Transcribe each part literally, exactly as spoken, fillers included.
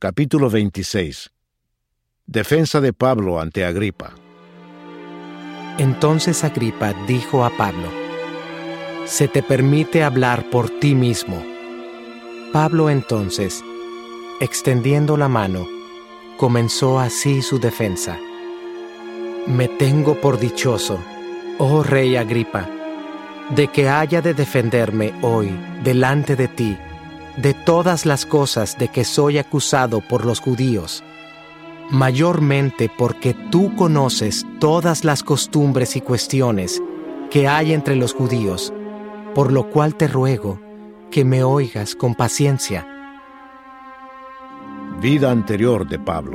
Capítulo veintiséis. Defensa de Pablo ante Agripa. Entonces Agripa dijo a Pablo: «Se te permite hablar por ti mismo». Pablo entonces, extendiendo la mano, comenzó así su defensa: «Me tengo por dichoso, oh rey Agripa, de que haya de defenderme hoy delante de ti de todas las cosas de que soy acusado por los judíos, mayormente porque tú conoces todas las costumbres y cuestiones que hay entre los judíos, por lo cual te ruego que me oigas con paciencia». Vida anterior de Pablo.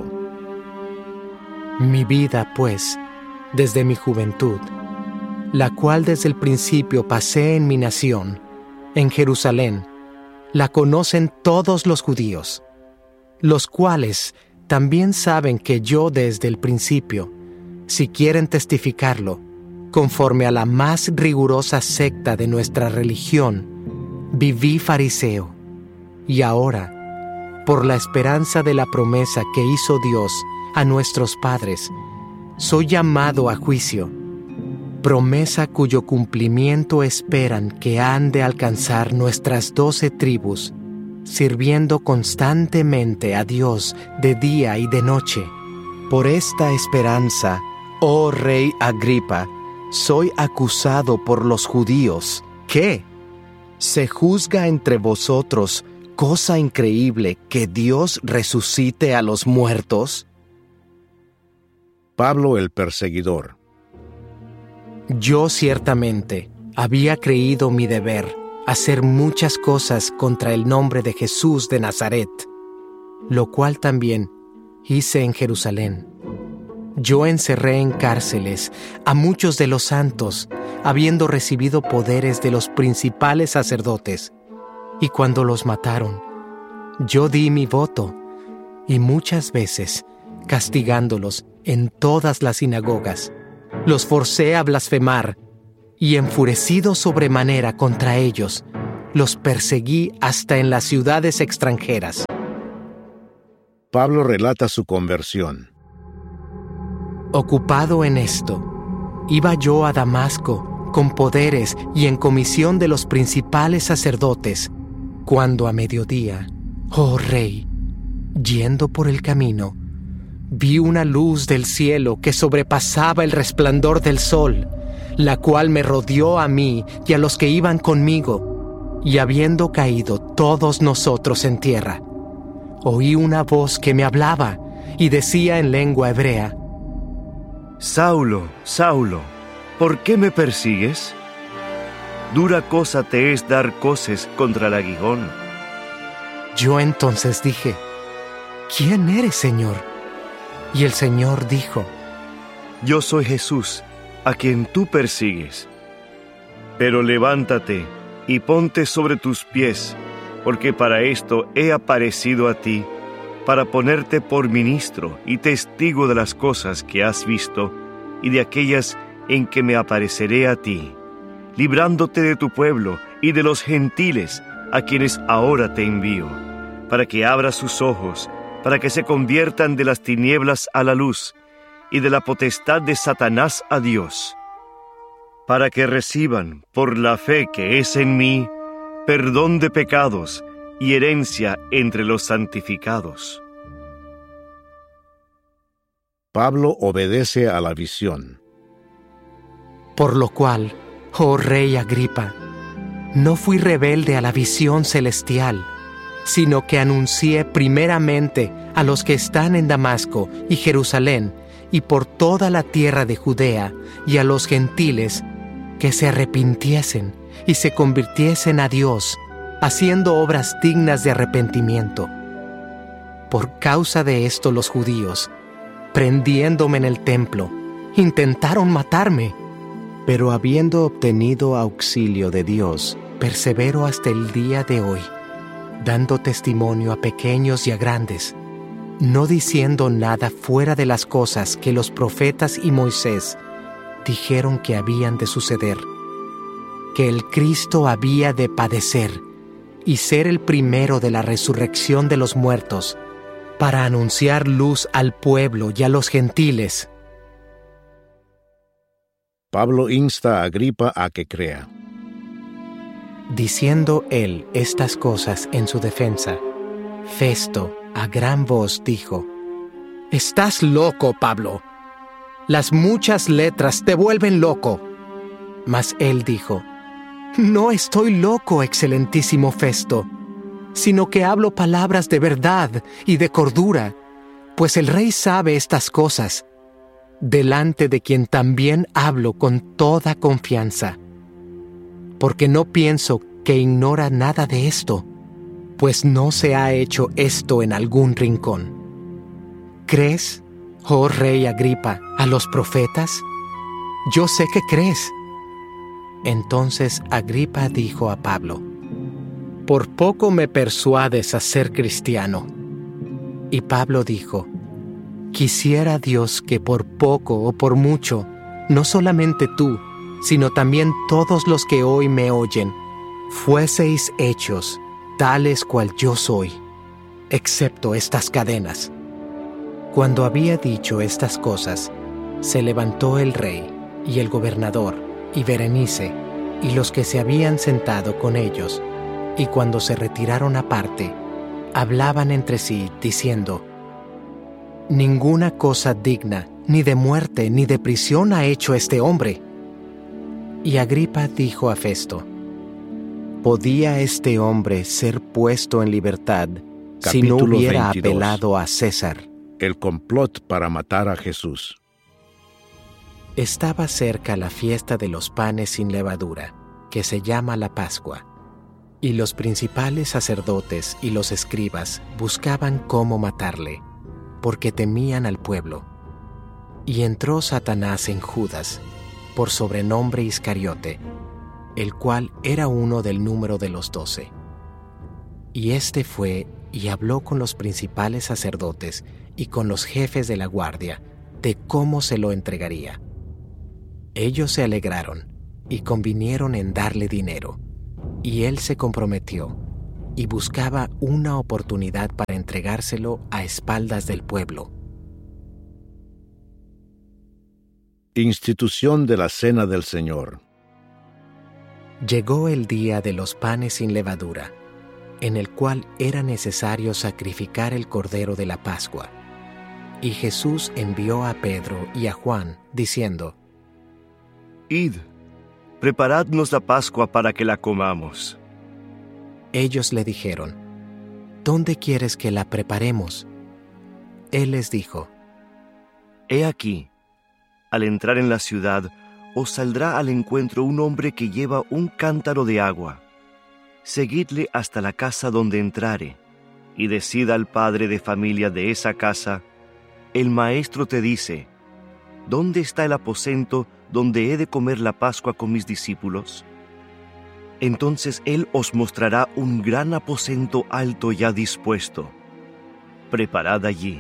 Mi vida, pues, desde mi juventud, la cual desde el principio pasé en mi nación, en Jerusalén, la conocen todos los judíos, los cuales también saben que yo desde el principio, si quieren testificarlo, conforme a la más rigurosa secta de nuestra religión, viví fariseo, y ahora, por la esperanza de la promesa que hizo Dios a nuestros padres, soy llamado a juicio, promesa cuyo cumplimiento esperan que han de alcanzar nuestras doce tribus, sirviendo constantemente a Dios de día y de noche. Por esta esperanza, oh rey Agripa, soy acusado por los judíos. ¿Qué? ¿Se juzga entre vosotros cosa increíble que Dios resucite a los muertos? Pablo el perseguidor. Yo ciertamente había creído mi deber hacer muchas cosas contra el nombre de Jesús de Nazaret, lo cual también hice en Jerusalén. Yo encerré en cárceles a muchos de los santos, habiendo recibido poderes de los principales sacerdotes, y cuando los mataron, yo di mi voto, y muchas veces, castigándolos en todas las sinagogas, los forcé a blasfemar, y enfurecido sobremanera contra ellos, los perseguí hasta en las ciudades extranjeras. Pablo relata su conversión. Ocupado en esto, iba yo a Damasco con poderes y en comisión de los principales sacerdotes, cuando a mediodía, oh rey, yendo por el camino, vi una luz del cielo que sobrepasaba el resplandor del sol, la cual me rodeó a mí y a los que iban conmigo, y habiendo caído todos nosotros en tierra, oí una voz que me hablaba y decía en lengua hebrea: Saulo, Saulo, ¿por qué me persigues? Dura cosa te es dar coces contra el aguijón. Yo entonces dije: ¿Quién eres, Señor? Y el Señor dijo: Yo soy Jesús, a quien tú persigues. Pero levántate y ponte sobre tus pies, porque para esto he aparecido a ti, para ponerte por ministro y testigo de las cosas que has visto y de aquellas en que me apareceré a ti, librándote de tu pueblo y de los gentiles a quienes ahora te envío, para que abras sus ojos, para que se conviertan de las tinieblas a la luz y de la potestad de Satanás a Dios, para que reciban, por la fe que es en mí, perdón de pecados y herencia entre los santificados. Pablo obedece a la visión. Por lo cual, oh rey Agripa, no fui rebelde a la visión celestial, sino que anuncié primeramente a los que están en Damasco y Jerusalén y por toda la tierra de Judea y a los gentiles que se arrepintiesen y se convirtiesen a Dios, haciendo obras dignas de arrepentimiento. Por causa de esto los judíos, prendiéndome en el templo, intentaron matarme, pero habiendo obtenido auxilio de Dios, persevero hasta el día de hoy, dando testimonio a pequeños y a grandes, no diciendo nada fuera de las cosas que los profetas y Moisés dijeron que habían de suceder, que el Cristo había de padecer y ser el primero de la resurrección de los muertos, para anunciar luz al pueblo y a los gentiles. Pablo insta a Agripa a que crea. Diciendo él estas cosas en su defensa, Festo a gran voz dijo: «Estás loco, Pablo. Las muchas letras te vuelven loco». Mas él dijo: «No estoy loco, excelentísimo Festo, sino que hablo palabras de verdad y de cordura, pues el rey sabe estas cosas, delante de quien también hablo con toda confianza. Porque no pienso que ignora nada de esto, pues no se ha hecho esto en algún rincón. ¿Crees, oh rey Agripa, a los profetas? Yo sé que crees». Entonces Agripa dijo a Pablo: «Por poco me persuades a ser cristiano». Y Pablo dijo: «Quisiera Dios que por poco o por mucho, no solamente tú, sino también todos los que hoy me oyen, fueseis hechos tales cual yo soy, excepto estas cadenas». Cuando había dicho estas cosas, se levantó el rey y el gobernador y Berenice y los que se habían sentado con ellos, y cuando se retiraron aparte, hablaban entre sí, diciendo: «Ninguna cosa digna, ni de muerte, ni de prisión ha hecho este hombre». Y Agripa dijo a Festo: «¿Podía este hombre ser puesto en libertad si no Capítulo hubiera veintidós. apelado a César?» El complot para matar a Jesús. Estaba cerca la fiesta de los panes sin levadura, que se llama la Pascua, y los principales sacerdotes y los escribas buscaban cómo matarle, porque temían al pueblo. Y entró Satanás en Judas, por sobrenombre Iscariote, el cual era uno del número de los doce. Y éste fue y habló con los principales sacerdotes y con los jefes de la guardia de cómo se lo entregaría. Ellos se alegraron y convinieron en darle dinero, y él se comprometió y buscaba una oportunidad para entregárselo a espaldas del pueblo. Institución de la Cena del Señor. Llegó el día de los panes sin levadura, en el cual era necesario sacrificar el cordero de la Pascua. Y Jesús envió a Pedro y a Juan, diciendo: Id, preparadnos la Pascua para que la comamos. Ellos le dijeron: ¿Dónde quieres que la preparemos? Él les dijo: He aquí, al entrar en la ciudad, os saldrá al encuentro un hombre que lleva un cántaro de agua. Seguidle hasta la casa donde entrare, y decid al padre de familia de esa casa: el maestro te dice, ¿dónde está el aposento donde he de comer la Pascua con mis discípulos? Entonces él os mostrará un gran aposento alto ya dispuesto. Preparad allí.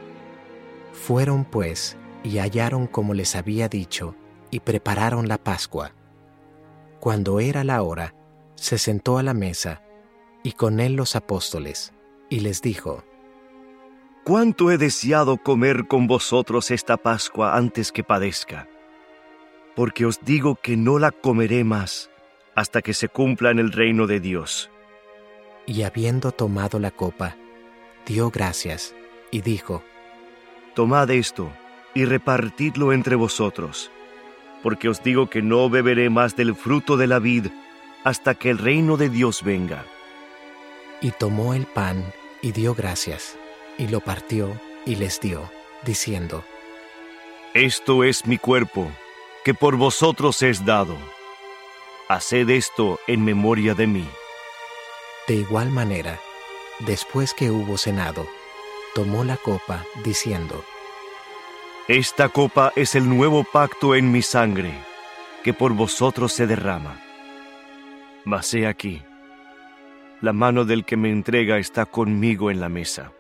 Fueron pues, y hallaron como les había dicho, y prepararon la Pascua. Cuando era la hora, se sentó a la mesa, y con él los apóstoles, y les dijo: ¿Cuánto he deseado comer con vosotros esta Pascua antes que padezca? Porque os digo que no la comeré más hasta que se cumpla en el reino de Dios. Y habiendo tomado la copa, dio gracias, y dijo: Tomad esto, y repartidlo entre vosotros, porque os digo que no beberé más del fruto de la vid hasta que el reino de Dios venga. Y tomó el pan, y dio gracias, y lo partió, y les dio, diciendo: Esto es mi cuerpo, que por vosotros es dado. Haced esto en memoria de mí. De igual manera, después que hubo cenado, tomó la copa, diciendo: Esta copa es el nuevo pacto en mi sangre, que por vosotros se derrama. Mas he aquí, la mano del que me entrega está conmigo en la mesa.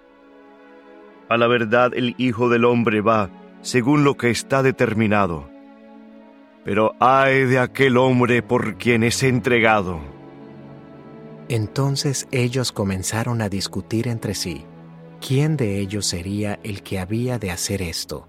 A la verdad el Hijo del Hombre va según lo que está determinado, pero ay de aquel hombre por quien es entregado. Entonces ellos comenzaron a discutir entre sí, quién de ellos sería el que había de hacer esto.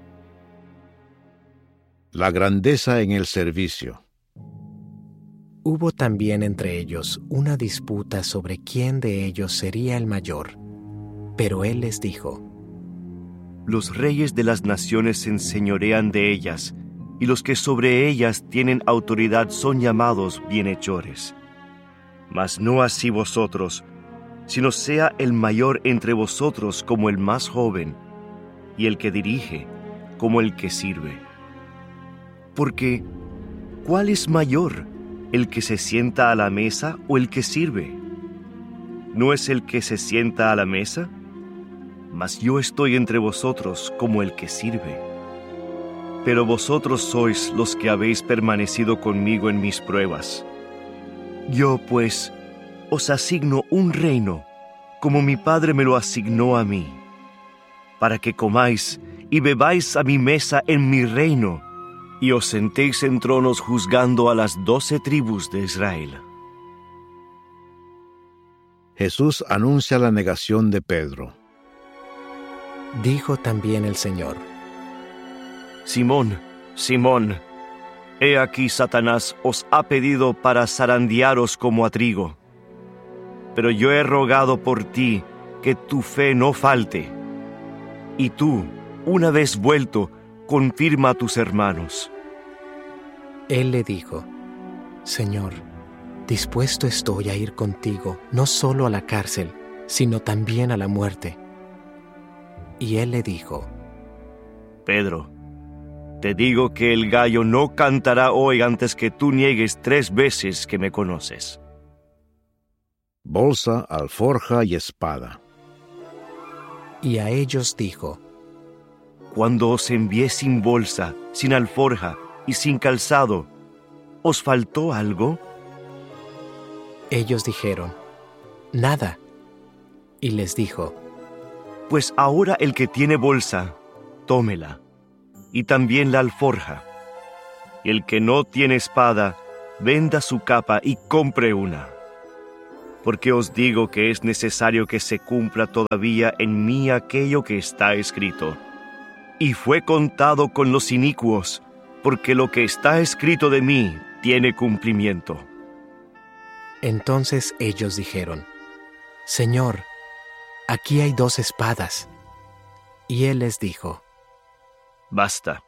La grandeza en el servicio. Hubo también entre ellos una disputa sobre quién de ellos sería el mayor. Pero él les dijo: Los reyes de las naciones se enseñorean de ellas, y los que sobre ellas tienen autoridad son llamados bienhechores. Mas no así vosotros, sino sea el mayor entre vosotros como el más joven, y el que dirige como el que sirve. Porque, ¿cuál es mayor, el que se sienta a la mesa o el que sirve? ¿No es el que se sienta a la mesa? Mas yo estoy entre vosotros como el que sirve. Pero vosotros sois los que habéis permanecido conmigo en mis pruebas. Yo, pues, os asigno un reino, como mi Padre me lo asignó a mí, para que comáis y bebáis a mi mesa en mi reino, y os sentéis en tronos juzgando a las doce tribus de Israel. Jesús anuncia la negación de Pedro. Dijo también el Señor: Simón, Simón, he aquí Satanás os ha pedido para zarandearos como a trigo. Pero yo he rogado por ti que tu fe no falte. Y tú, una vez vuelto, confirma a tus hermanos. Él le dijo: Señor, dispuesto estoy a ir contigo, no solo a la cárcel, sino también a la muerte. Y él le dijo: Pedro, te digo que el gallo no cantará hoy antes que tú niegues tres veces que me conoces. Bolsa, alforja y espada. Y a ellos dijo: Cuando os envié sin bolsa, sin alforja y sin calzado, ¿os faltó algo? Ellos dijeron: Nada. Y les dijo: Pues ahora el que tiene bolsa, tómela, y también la alforja. Y el que no tiene espada, venda su capa y compre una. Porque os digo que es necesario que se cumpla todavía en mí aquello que está escrito. Y fue contado con los inicuos, porque lo que está escrito de mí tiene cumplimiento. Entonces ellos dijeron: Señor, aquí hay dos espadas. Y él les dijo: Basta.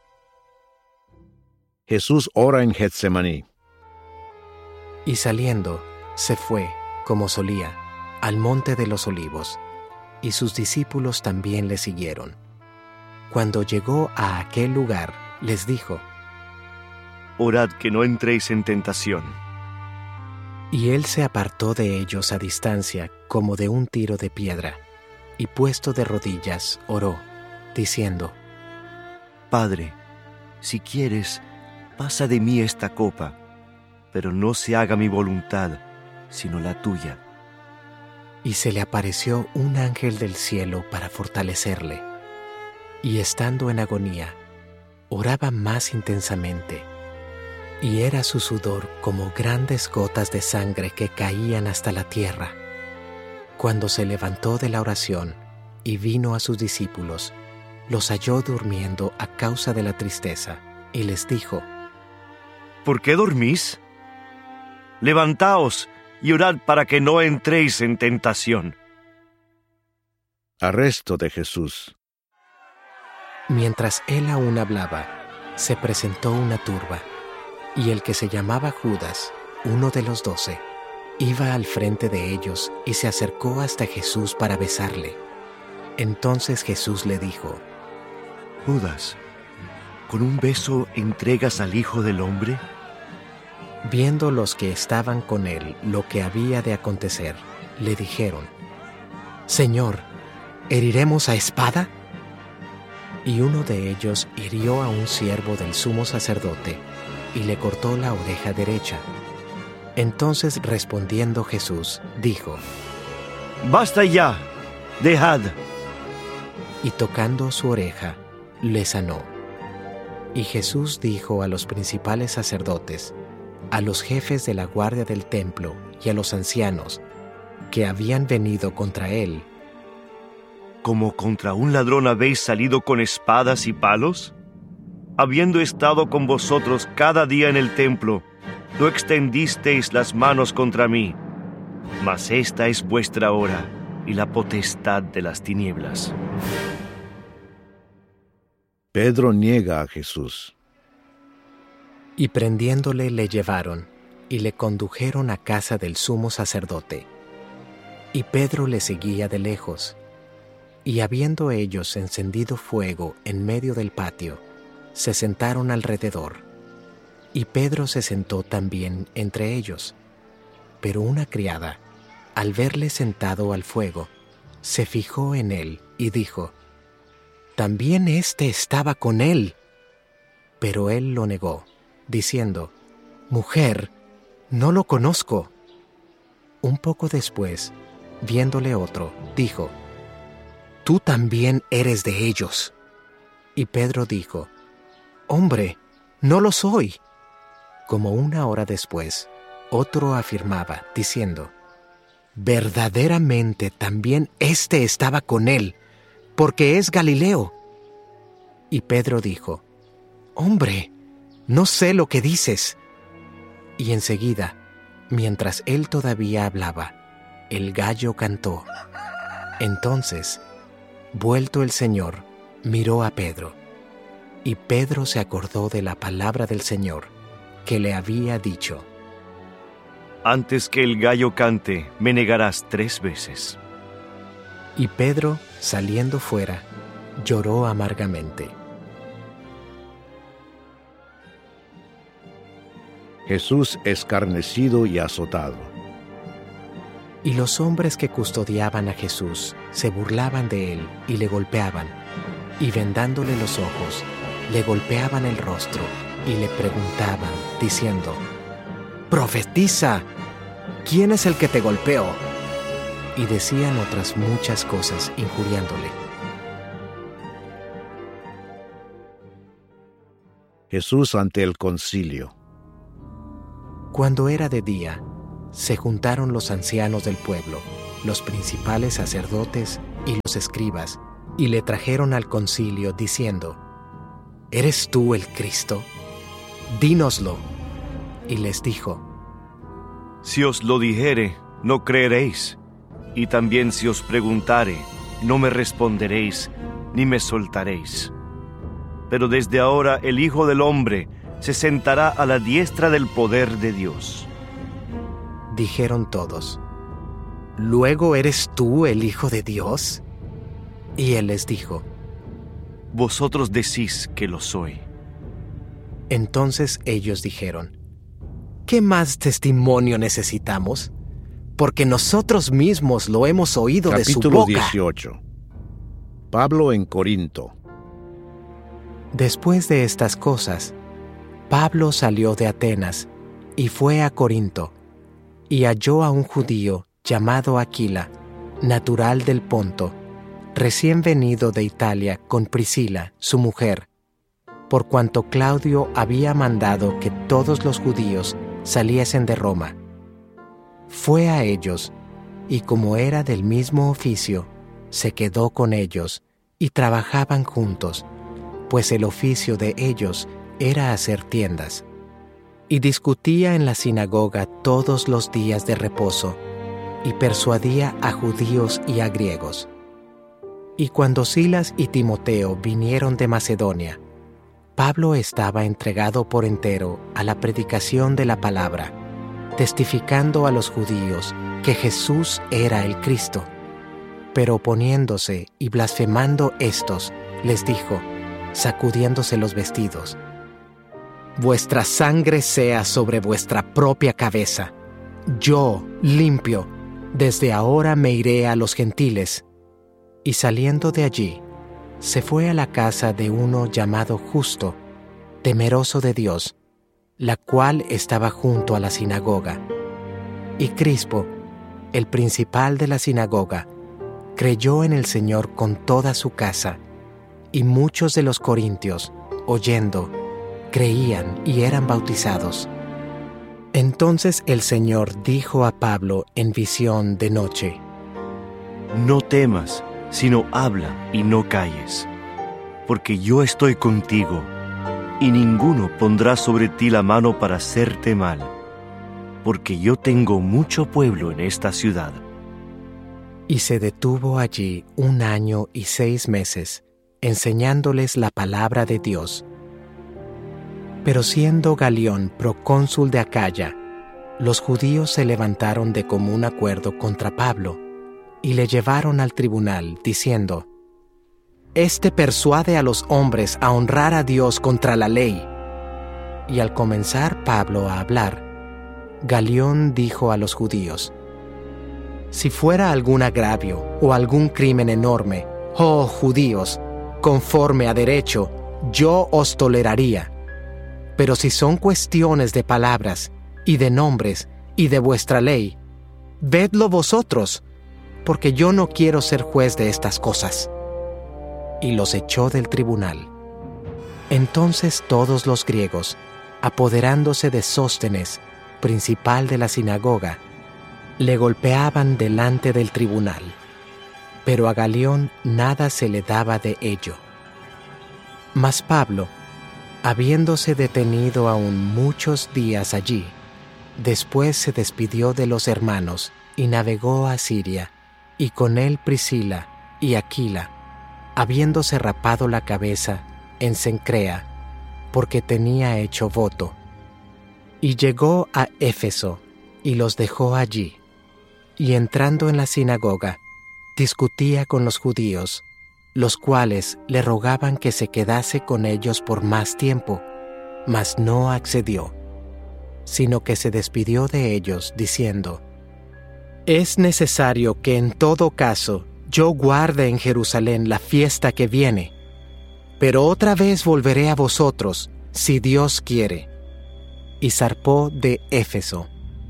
Jesús ora en Getsemaní. Y saliendo, se fue, como solía, al monte de los olivos, y sus discípulos también le siguieron. Cuando llegó a aquel lugar, les dijo: Orad que no entréis en tentación. Y él se apartó de ellos a distancia, como de un tiro de piedra, y puesto de rodillas, oró, diciendo: Padre, si quieres, pasa de mí esta copa, pero no se haga mi voluntad, sino la tuya. Y se le apareció un ángel del cielo para fortalecerle. Y estando en agonía, oraba más intensamente, y era su sudor como grandes gotas de sangre que caían hasta la tierra. Cuando se levantó de la oración y vino a sus discípulos, los halló durmiendo a causa de la tristeza, y les dijo: ¿Por qué dormís? Levantaos y orad para que no entréis en tentación. Arresto de Jesús. Mientras él aún hablaba, se presentó una turba, y el que se llamaba Judas, uno de los doce, iba al frente de ellos y se acercó hasta Jesús para besarle. Entonces Jesús le dijo: Judas, ¿con un beso entregas al Hijo del Hombre? Viendo los que estaban con él lo que había de acontecer, le dijeron: Señor, ¿heriremos a espada? Y uno de ellos hirió a un siervo del sumo sacerdote y le cortó la oreja derecha. Entonces respondiendo Jesús, dijo: Basta ya, dejad. Y tocando su oreja, le sanó. Y Jesús dijo a los principales sacerdotes, a los jefes de la guardia del templo y a los ancianos que habían venido contra él: ¿como contra un ladrón habéis salido con espadas y palos? Habiendo estado con vosotros cada día en el templo, no extendisteis las manos contra mí, mas esta es vuestra hora y la potestad de las tinieblas. Pedro niega a Jesús. Y prendiéndole le llevaron, y le condujeron a casa del sumo sacerdote. Y Pedro le seguía de lejos. Y habiendo ellos encendido fuego en medio del patio, se sentaron alrededor. Y Pedro se sentó también entre ellos. Pero una criada, al verle sentado al fuego, se fijó en él y dijo: «También éste estaba con él». Pero él lo negó, diciendo: «Mujer, no lo conozco». Un poco después, viéndole otro, dijo: «Tú también eres de ellos». Y Pedro dijo: «Hombre, no lo soy». Como una hora después, otro afirmaba, diciendo: «Verdaderamente también éste estaba con él, porque es Galileo». Y Pedro dijo: «Hombre, no sé lo que dices». Y enseguida, mientras él todavía hablaba, el gallo cantó. Entonces, vuelto el Señor, miró a Pedro, y Pedro se acordó de la palabra del Señor, que le había dicho: Antes que el gallo cante, me negarás tres veces. Y Pedro, saliendo fuera, lloró amargamente. Jesús escarnecido y azotado. Y los hombres que custodiaban a Jesús se burlaban de él y le golpeaban, y vendándole los ojos, le golpeaban el rostro y le preguntaban, diciendo: «Profetiza, ¿quién es el que te golpeó?». Y decían otras muchas cosas injuriándole. Jesús ante el concilio. Cuando era de día, se juntaron los ancianos del pueblo, los principales sacerdotes y los escribas, y le trajeron al concilio diciendo: «¿Eres tú el Cristo? Dínoslo». Y les dijo: Si os lo dijere, no creeréis, y también si os preguntare, no me responderéis, ni me soltaréis. Pero desde ahora el Hijo del Hombre se sentará a la diestra del poder de Dios. Dijeron todos: ¿Luego eres tú el Hijo de Dios? Y él les dijo: Vosotros decís que lo soy. Entonces ellos dijeron: ¿Qué más testimonio necesitamos? Porque nosotros mismos lo hemos oído de su boca. Capítulo dieciocho. Pablo en Corinto. Después de estas cosas, Pablo salió de Atenas y fue a Corinto, y halló a un judío llamado Aquila, natural del Ponto, recién venido de Italia con Priscila, su mujer, por cuanto Claudio había mandado que todos los judíos saliesen de Roma. Fue a ellos, y como era del mismo oficio, se quedó con ellos, y trabajaban juntos, pues el oficio de ellos era hacer tiendas. Y discutía en la sinagoga todos los días de reposo, y persuadía a judíos y a griegos. Y cuando Silas y Timoteo vinieron de Macedonia, Pablo estaba entregado por entero a la predicación de la palabra, testificando a los judíos que Jesús era el Cristo. Pero oponiéndose y blasfemando éstos, les dijo, sacudiéndose los vestidos: Vuestra sangre sea sobre vuestra propia cabeza. Yo, limpio, desde ahora me iré a los gentiles. Y saliendo de allí, se fue a la casa de uno llamado Justo, temeroso de Dios, la cual estaba junto a la sinagoga. Y Crispo, el principal de la sinagoga, creyó en el Señor con toda su casa, y muchos de los corintios, oyendo, creían y eran bautizados. Entonces el Señor dijo a Pablo en visión de noche: No temas, sino habla y no calles, porque yo estoy contigo, y ninguno pondrá sobre ti la mano para hacerte mal, porque yo tengo mucho pueblo en esta ciudad. Y se detuvo allí un año y seis meses, enseñándoles la palabra de Dios. Pero siendo Galión procónsul de Acaya, los judíos se levantaron de común acuerdo contra Pablo y le llevaron al tribunal, diciendo: «Este persuade a los hombres a honrar a Dios contra la ley». Y al comenzar Pablo a hablar, Galión dijo a los judíos: «Si fuera algún agravio o algún crimen enorme, oh judíos, conforme a derecho, yo os toleraría. Pero si son cuestiones de palabras, y de nombres, y de vuestra ley, vedlo vosotros, porque yo no quiero ser juez de estas cosas». Y los echó del tribunal. Entonces todos los griegos, apoderándose de Sóstenes, principal de la sinagoga, le golpeaban delante del tribunal, pero a Galión nada se le daba de ello. Mas Pablo, habiéndose detenido aún muchos días allí, después se despidió de los hermanos y navegó a Siria, y con él Priscila y Aquila, habiéndose rapado la cabeza en Cencrea, porque tenía hecho voto. Y llegó a Éfeso, y los dejó allí, y entrando en la sinagoga, discutía con los judíos, los cuales le rogaban que se quedase con ellos por más tiempo, mas no accedió, sino que se despidió de ellos, diciendo: «Es necesario que en todo caso yo guarde en Jerusalén la fiesta que viene, pero otra vez volveré a vosotros, si Dios quiere». Y zarpó de Éfeso.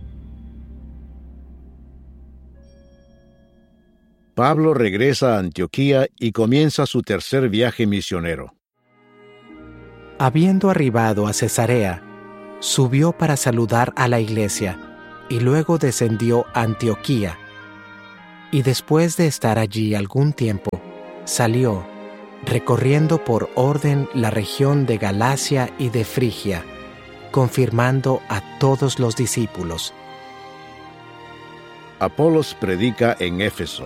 Pablo regresa a Antioquía y comienza su tercer viaje misionero. Habiendo arribado a Cesarea, subió para saludar a la iglesia, y luego descendió a Antioquía. Y después de estar allí algún tiempo, salió, recorriendo por orden la región de Galacia y de Frigia, confirmando a todos los discípulos. Apolos predica en Éfeso.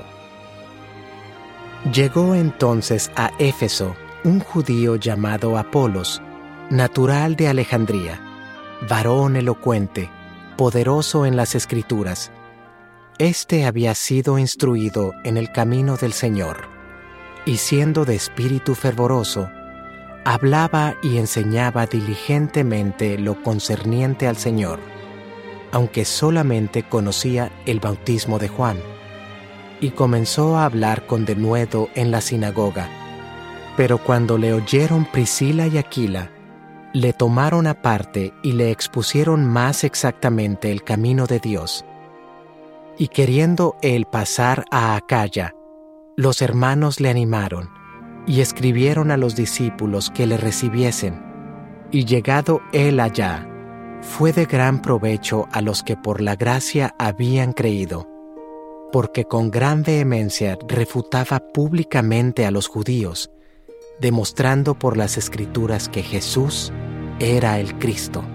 Llegó entonces a Éfeso un judío llamado Apolos, natural de Alejandría, varón elocuente, poderoso en las Escrituras. Este había sido instruido en el camino del Señor, y siendo de espíritu fervoroso, hablaba y enseñaba diligentemente lo concerniente al Señor, aunque solamente conocía el bautismo de Juan. Y comenzó a hablar con denuedo en la sinagoga. Pero cuando le oyeron Priscila y Aquila, le tomaron aparte y le expusieron más exactamente el camino de Dios. Y queriendo él pasar a Acaya, los hermanos le animaron, y escribieron a los discípulos que le recibiesen. Y llegado él allá, fue de gran provecho a los que por la gracia habían creído, porque con gran vehemencia refutaba públicamente a los judíos, demostrando por las Escrituras que Jesús era el Cristo.